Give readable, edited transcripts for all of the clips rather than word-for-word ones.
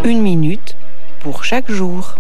1 minute pour chaque jour.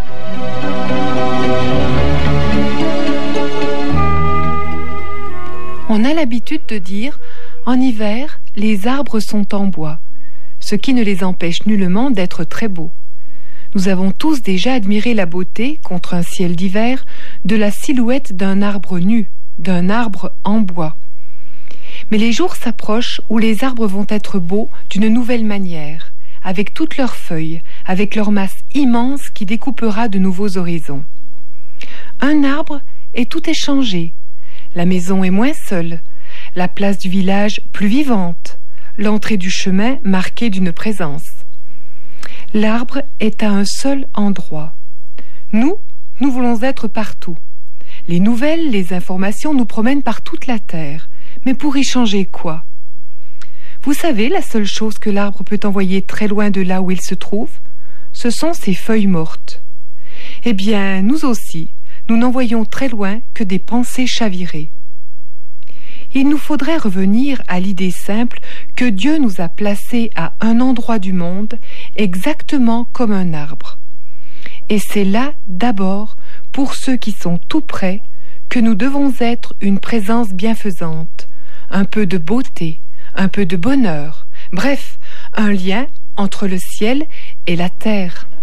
On a l'habitude de dire « En hiver, les arbres sont en bois », ce qui ne les empêche nullement d'être très beaux. Nous avons tous déjà admiré la beauté, contre un ciel d'hiver, de la silhouette d'un arbre nu, d'un arbre en bois. Mais les jours s'approchent où les arbres vont être beaux d'une nouvelle manière, avec toutes leurs feuilles, avec leur masse immense qui découpera de nouveaux horizons. Un arbre et tout est changé. La maison est moins seule, la place du village plus vivante, l'entrée du chemin marquée d'une présence. L'arbre est à un seul endroit. Nous voulons être partout. Les nouvelles, les informations nous promènent par toute la terre. Mais pour y changer quoi ? Vous savez, la seule chose que l'arbre peut envoyer très loin de là où il se trouve, ce sont ses feuilles mortes. Eh bien, nous aussi, nous n'envoyons très loin que des pensées chavirées. Il nous faudrait revenir à l'idée simple que Dieu nous a placés à un endroit du monde exactement comme un arbre. Et c'est là, d'abord, pour ceux qui sont tout près, que nous devons être une présence bienfaisante, un peu de beauté, un peu de bonheur, bref, un lien entre le ciel et la terre.